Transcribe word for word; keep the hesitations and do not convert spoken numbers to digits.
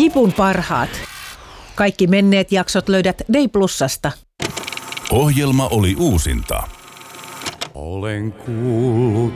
Jipun parhaat. Kaikki menneet jaksot löydät Day Plusasta. Ohjelma oli uusinta. Olen kuullut